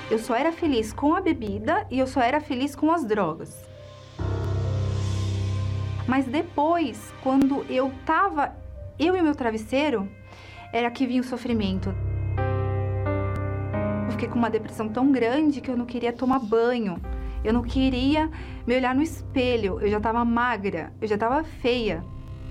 Eu só era feliz com a bebida e eu só era feliz com as drogas. Mas depois, quando eu e o meu travesseiro, era que vinha o sofrimento. Eu fiquei com uma depressão tão grande que eu não queria tomar banho. Eu não queria me olhar no espelho. Eu já estava magra, eu já estava feia.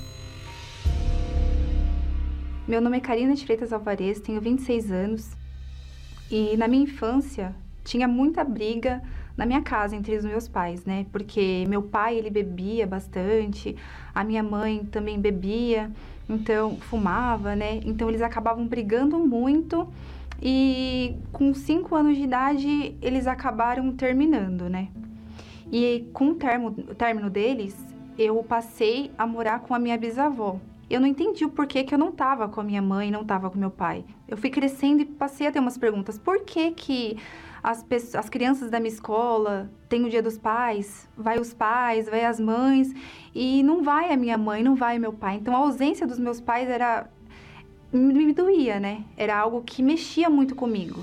Meu nome é Karina de Freitas Alvarez, tenho 26 anos. E na minha infância, tinha muita briga na minha casa entre os meus pais, né? Porque meu pai, ele bebia bastante, a minha mãe também bebia, então fumava, né? Então eles acabavam brigando muito e com 5 anos de idade eles acabaram terminando, né? E com o término deles, eu passei a morar com a minha bisavó. Eu não entendi o porquê que eu não estava com a minha mãe, não estava com meu pai. Eu fui crescendo e passei a ter umas perguntas. Por que as crianças da minha escola têm o dia dos pais, vai os pais, vai as mães, e não vai a minha mãe, não vai o meu pai. Então a ausência dos meus pais me doía, né? Era algo que mexia muito comigo.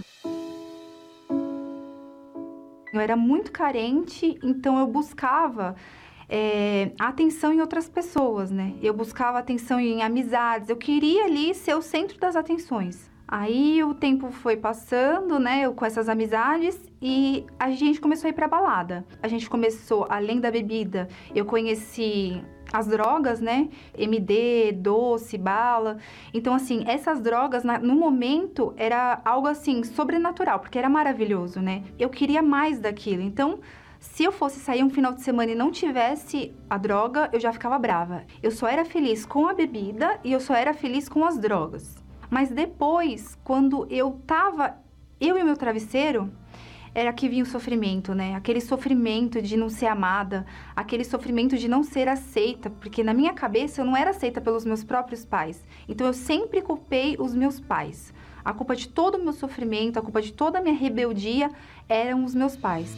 Eu era muito carente, então eu buscava atenção em outras pessoas, né? Eu buscava atenção em amizades, eu queria ali ser o centro das atenções. Aí o tempo foi passando, né, eu com essas amizades, e a gente começou a ir pra balada. A gente começou, além da bebida, eu conheci as drogas, né, MD, doce, bala. Então, assim, essas drogas, no momento, era algo, assim, sobrenatural, porque era maravilhoso, né? Eu queria mais daquilo, então... Se eu fosse sair um final de semana e não tivesse a droga, eu já ficava brava. Eu só era feliz com a bebida e eu só era feliz com as drogas. Mas depois, quando eu e o meu travesseiro, era que vinha o sofrimento, né? Aquele sofrimento de não ser amada, aquele sofrimento de não ser aceita, porque na minha cabeça eu não era aceita pelos meus próprios pais. Então eu sempre culpei os meus pais. A culpa de todo o meu sofrimento, a culpa de toda a minha rebeldia eram os meus pais.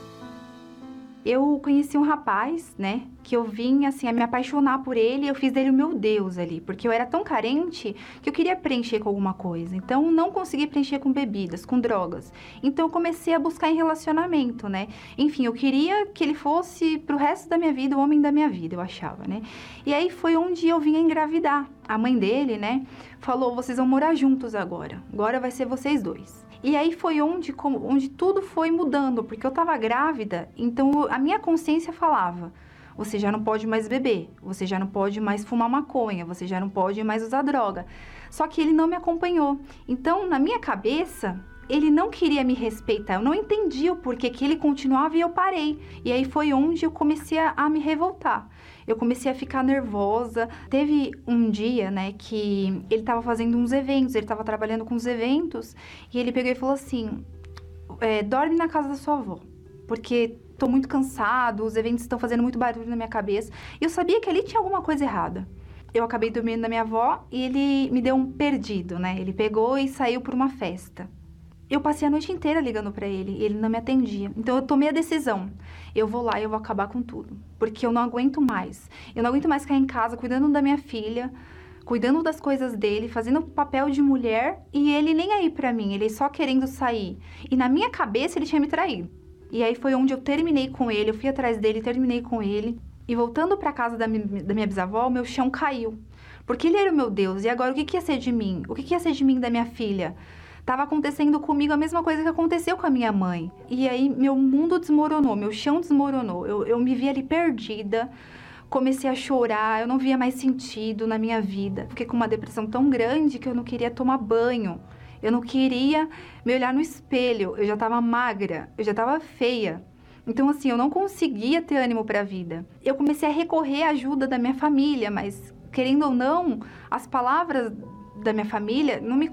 Eu conheci um rapaz, né, que eu vim, assim, a me apaixonar por ele, e eu fiz dele o meu Deus ali, porque eu era tão carente que eu queria preencher com alguma coisa. Então, não consegui preencher com bebidas, com drogas. Então, eu comecei a buscar em relacionamento, né. Enfim, eu queria que ele fosse, pro resto da minha vida, o homem da minha vida, eu achava, né. E aí, foi onde eu vim a engravidar. A mãe dele, né, falou, vocês vão morar juntos agora vai ser vocês dois. E aí foi onde tudo foi mudando, porque eu tava grávida, então a minha consciência falava, você já não pode mais beber, você já não pode mais fumar maconha, você já não pode mais usar droga. Só que ele não me acompanhou. Então, na minha cabeça, ele não queria me respeitar, eu não entendia o porquê que ele continuava e eu parei. E aí foi onde eu comecei a me revoltar. Eu comecei a ficar nervosa. Teve um dia, né, que ele tava fazendo uns eventos, ele tava trabalhando com os eventos, e ele pegou e falou assim, dorme na casa da sua avó, porque tô muito cansado, os eventos estão fazendo muito barulho na minha cabeça. E eu sabia que ali tinha alguma coisa errada. Eu acabei dormindo na minha avó e ele me deu um perdido, né, ele pegou e saiu por uma festa. Eu passei a noite inteira ligando pra ele e ele não me atendia. Então eu tomei a decisão. Eu vou lá e eu vou acabar com tudo. Porque eu não aguento mais. Eu não aguento mais ficar em casa cuidando da minha filha, cuidando das coisas dele, fazendo o papel de mulher e ele nem aí pra mim, ele só querendo sair. E na minha cabeça ele tinha me traído. E aí foi onde eu terminei com ele, eu fui atrás dele, terminei com ele. E voltando pra casa da minha bisavó, o meu chão caiu. Porque ele era o meu Deus. E agora o que ia ser de mim? O que ia ser de mim e da minha filha? Tava acontecendo comigo a mesma coisa que aconteceu com a minha mãe. E aí, meu mundo desmoronou, meu chão desmoronou. Eu me vi ali perdida, comecei a chorar, eu não via mais sentido na minha vida. Fiquei com uma depressão tão grande que eu não queria tomar banho. Eu não queria me olhar no espelho. Eu já tava magra, eu já tava feia. Então, assim, eu não conseguia ter ânimo pra vida. Eu comecei a recorrer à ajuda da minha família, mas, querendo ou não, as palavras da minha família não me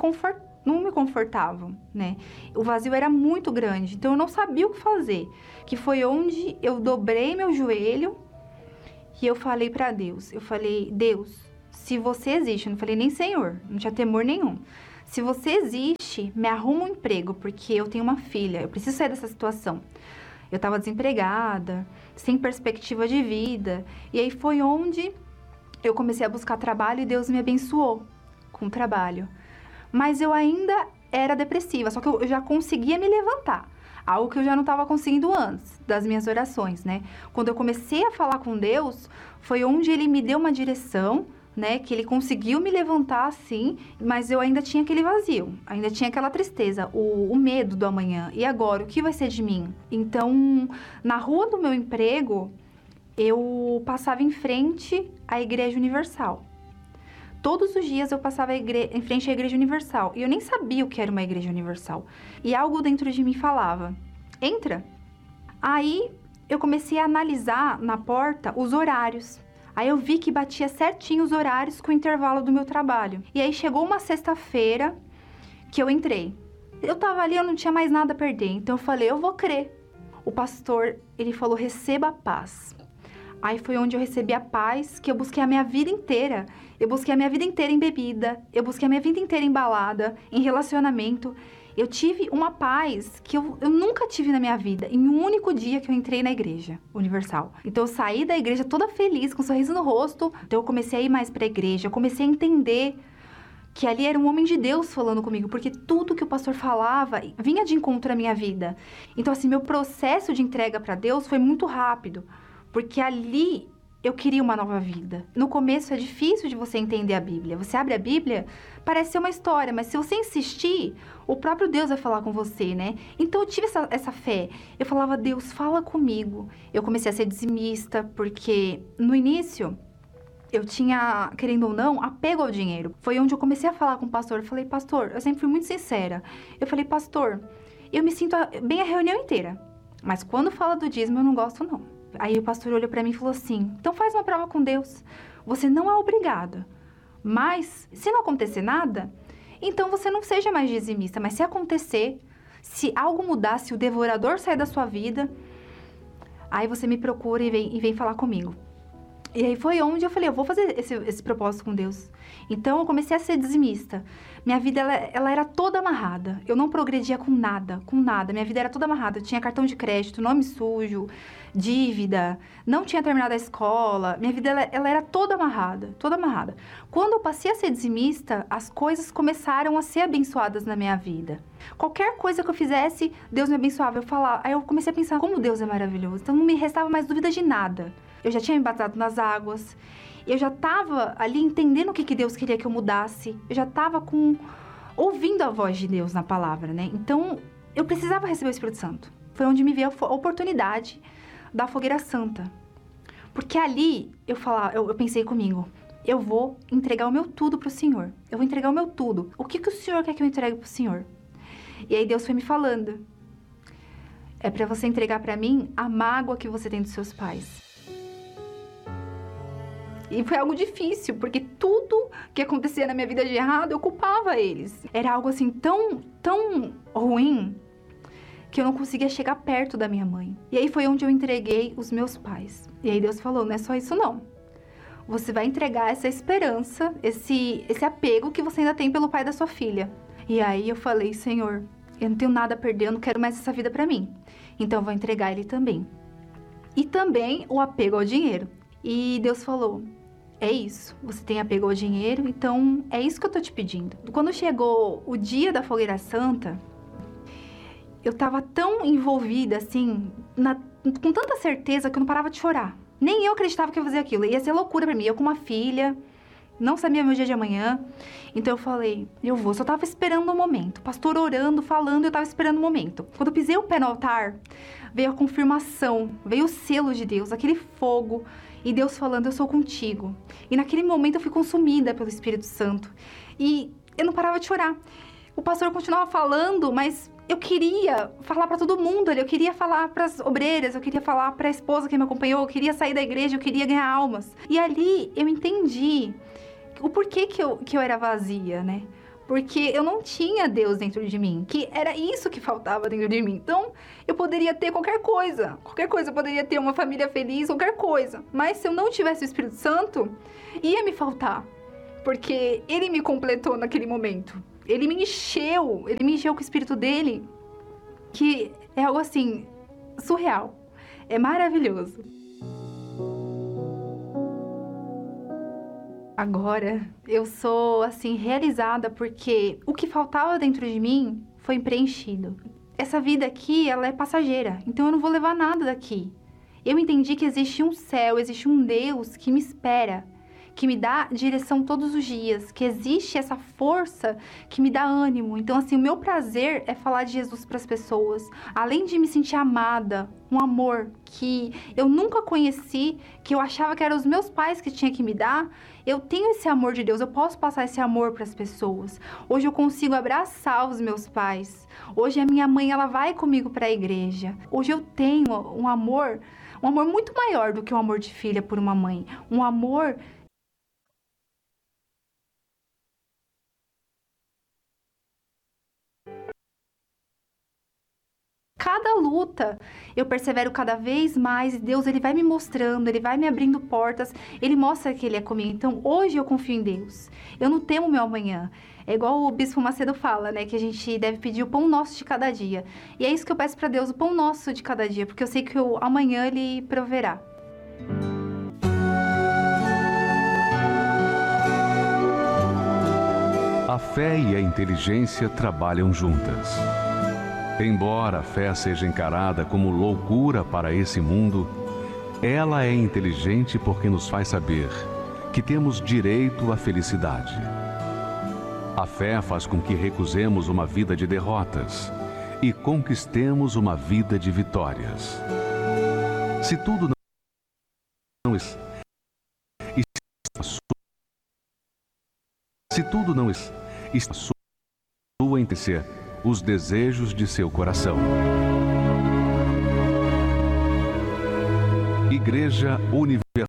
confortavam, né? O vazio era muito grande, então eu não sabia o que fazer. Que foi onde eu dobrei meu joelho e eu falei pra Deus. Eu falei, Deus, se você existe, eu não falei nem Senhor, não tinha temor nenhum. Se você existe, me arruma um emprego, porque eu tenho uma filha, eu preciso sair dessa situação. Eu tava desempregada, sem perspectiva de vida, e aí foi onde eu comecei a buscar trabalho e Deus me abençoou com o trabalho. Mas eu ainda era depressiva, só que eu já conseguia me levantar. Algo que eu já não estava conseguindo antes das minhas orações, né? Quando eu comecei a falar com Deus, foi onde Ele me deu uma direção, né? Que Ele conseguiu me levantar assim, mas eu ainda tinha aquele vazio, ainda tinha aquela tristeza, o medo do amanhã. E agora, o que vai ser de mim? Então, na rua do meu emprego, eu passava em frente à Igreja Universal. Todos os dias eu passava em frente à Igreja Universal. E eu nem sabia o que era uma Igreja Universal. E algo dentro de mim falava, entra. Aí eu comecei a analisar na porta os horários. Aí eu vi que batia certinho os horários com o intervalo do meu trabalho. E aí chegou uma sexta-feira que eu entrei. Eu tava ali, eu não tinha mais nada a perder. Então eu falei, eu vou crer. O pastor, ele falou, receba a paz. Aí foi onde eu recebi a paz que eu busquei a minha vida inteira. Eu busquei a minha vida inteira em bebida. Eu busquei a minha vida inteira em balada, em relacionamento. Eu tive uma paz que eu nunca tive na minha vida, em um único dia que eu entrei na Igreja Universal. Então eu saí da igreja toda feliz, com um sorriso no rosto. Então eu comecei a ir mais pra igreja, eu comecei a entender que ali era um homem de Deus falando comigo, porque tudo que o pastor falava vinha de encontro à minha vida. Então assim, meu processo de entrega pra Deus foi muito rápido, porque ali eu queria uma nova vida. No começo é difícil de você entender a Bíblia. Você abre a Bíblia, parece ser uma história, mas se você insistir, o próprio Deus vai falar com você, né? Então eu tive essa fé. Eu falava, Deus, fala comigo. Eu comecei a ser dizimista, porque no início eu tinha, querendo ou não, apego ao dinheiro. Foi onde eu comecei a falar com o pastor. Eu falei, pastor, eu sempre fui muito sincera. Eu falei, pastor, eu me sinto bem a reunião inteira, mas quando fala do dízimo eu não gosto não. Aí o pastor olhou pra mim e falou assim, então faz uma prova com Deus. Você não é obrigado, mas se não acontecer nada, então você não seja mais dizimista. Mas se acontecer, se algo mudar, se o devorador sair da sua vida, aí você me procura e vem falar comigo. E aí foi onde eu falei, eu vou fazer esse propósito com Deus. Então eu comecei a ser dizimista. Minha vida, ela era toda amarrada. Eu não progredia com nada, com nada. Minha vida era toda amarrada. Eu tinha cartão de crédito, nome sujo, dívida, não tinha terminado a escola. Minha vida, ela era toda amarrada, toda amarrada. Quando eu passei a ser dizimista, as coisas começaram a ser abençoadas na minha vida. Qualquer coisa que eu fizesse, Deus me abençoava. Aí eu comecei a pensar, como Deus é maravilhoso. Então não me restava mais dúvida de nada. Eu já tinha me batizado nas águas. Eu já estava ali entendendo o que Deus queria que eu mudasse. Eu já estava ouvindo a voz de Deus na palavra, né? Então, eu precisava receber o Espírito Santo. Foi onde me veio a oportunidade da Fogueira Santa. Porque ali, eu pensei comigo, eu vou entregar o meu tudo pro Senhor. Eu vou entregar o meu tudo. O que o Senhor quer que eu entregue pro Senhor? E aí Deus foi me falando. É para você entregar para mim a mágoa que você tem dos seus pais. E foi algo difícil, porque tudo que acontecia na minha vida de errado, eu culpava eles. Era algo assim tão ruim, que eu não conseguia chegar perto da minha mãe. E aí foi onde eu entreguei os meus pais. E aí Deus falou, não é só isso não. Você vai entregar essa esperança, esse apego que você ainda tem pelo pai da sua filha. E aí eu falei, Senhor, eu não tenho nada a perder, eu não quero mais essa vida pra mim. Então eu vou entregar ele também. E também o apego ao dinheiro. E Deus falou, é isso, você tem apego ao dinheiro, então é isso que eu tô te pedindo. Quando chegou o dia da Fogueira Santa, eu tava tão envolvida, assim, com tanta certeza que eu não parava de chorar. Nem eu acreditava que eu ia fazer aquilo, ia ser loucura pra mim. Eu com uma filha, não sabia meu dia de amanhã. Então eu falei, eu vou, só tava esperando o momento. O pastor orando, falando, eu tava esperando o momento. Quando eu pisei o pé no altar, veio a confirmação, veio o selo de Deus, aquele fogo. E Deus falando, eu sou contigo. E naquele momento eu fui consumida pelo Espírito Santo. E eu não parava de chorar. O pastor continuava falando, mas eu queria falar para todo mundo ali. Eu queria falar para as obreiras, eu queria falar para a esposa que me acompanhou, eu queria sair da igreja, eu queria ganhar almas. E ali eu entendi o porquê que eu era vazia, né? Porque eu não tinha Deus dentro de mim, que era isso que faltava dentro de mim. Então, eu poderia ter qualquer coisa, eu poderia ter uma família feliz, qualquer coisa. Mas se eu não tivesse o Espírito Santo, ia me faltar, porque Ele me completou naquele momento. Ele me encheu com o Espírito dele, que é algo assim, surreal, é maravilhoso. Agora, eu sou, assim, realizada porque o que faltava dentro de mim foi preenchido. Essa vida aqui, ela é passageira, então eu não vou levar nada daqui. Eu entendi que existe um céu, existe um Deus que me espera, que me dá direção todos os dias, que existe essa força que me dá ânimo. Então, assim, o meu prazer é falar de Jesus para as pessoas. Além de me sentir amada, um amor que eu nunca conheci, que eu achava que eram os meus pais que tinham que me dar, eu tenho esse amor de Deus, eu posso passar esse amor para as pessoas. Hoje eu consigo abraçar os meus pais. Hoje a minha mãe, ela vai comigo para a igreja. Hoje eu tenho um amor muito maior do que o amor de filha por uma mãe. Um amor. Cada luta, eu persevero cada vez mais, e Deus, ele vai me mostrando, ele vai me abrindo portas, ele mostra que ele é comigo. Então, hoje eu confio em Deus. Eu não temo o meu amanhã. É igual o Bispo Macedo fala, né, que a gente deve pedir o pão nosso de cada dia. E é isso que eu peço para Deus, o pão nosso de cada dia, porque eu sei que o amanhã ele proverá. A fé e a inteligência trabalham juntas. Embora a fé seja encarada como loucura para esse mundo, ela é inteligente porque nos faz saber que temos direito à felicidade. A fé faz com que recusemos uma vida de derrotas e conquistemos uma vida de vitórias. Se tudo não está sua intenção, os desejos de seu coração. Igreja Universal.